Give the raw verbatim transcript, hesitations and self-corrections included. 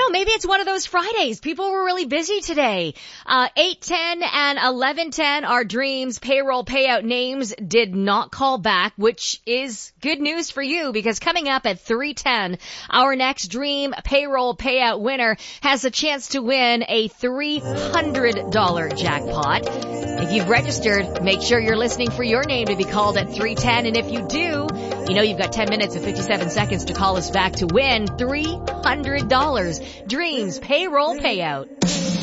know, maybe it's one of those Fridays. People were really busy today. Uh, eight ten and eleven ten, our Dreams payroll payout names did not call back, which is good news for you because coming up at three ten, our next Dream payroll payout winner has a chance to win a three hundred dollars jackpot. If you've registered, make sure you're listening for your name to be called at three ten. And if you do, you know you've got ten minutes and fifty-seven seconds to call us back to win three hundred dollars Dreams payroll payout.